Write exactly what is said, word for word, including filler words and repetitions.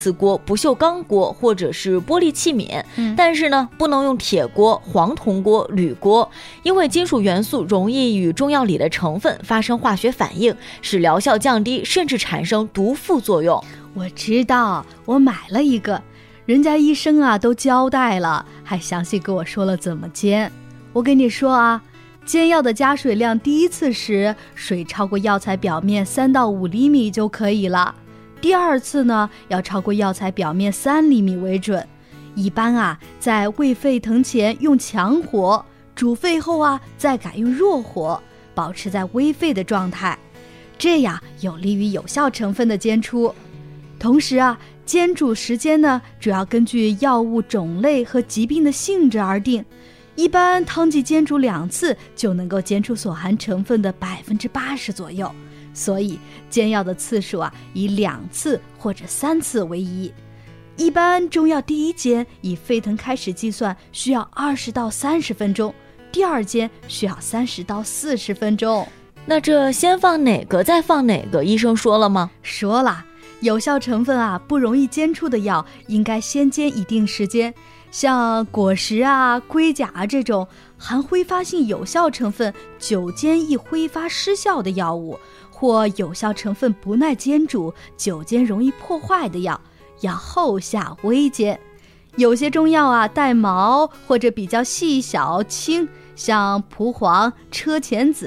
瓷锅、不锈钢锅或者是玻璃器皿、 嗯、 但是呢不能用铁锅、黄铜锅、铝锅，因为金属元素容易与中药里的成分发生化学反应，使疗效降低，甚至产生毒副作用。 我知道，我买了一个，人家医生啊都交代了，还详细跟我说了怎么煎。我跟你说啊，煎药的加水量，第一次时水超过药材表面三到五厘米就可以了，第二次呢要超过药材表面三厘米为准。一般啊，在未沸腾前用强火，煮沸后啊再改用弱火，保持在微沸的状态，这样有利于有效成分的煎出。同时啊，煎煮时间呢主要根据药物种类和疾病的性质而定。一般汤剂煎煮两次就能够煎出所含成分的百分之八十左右，所以煎药的次数啊以两次或者三次为宜。一般中药第一煎以沸腾开始计算，需要二十到三十分钟，第二煎需要三十到四十分钟。 那这先放哪个再放哪个，医生说了吗？ 说了，有效成分啊不容易煎出的药应该先煎一定时间，像果实啊、龟甲啊这种含挥发性有效成分久煎易挥发失效的药物，或有效成分不耐煎煮、久煎容易破坏的药，要后下微煎。有些中药啊带毛或者比较细小轻，像蒲黄、车前子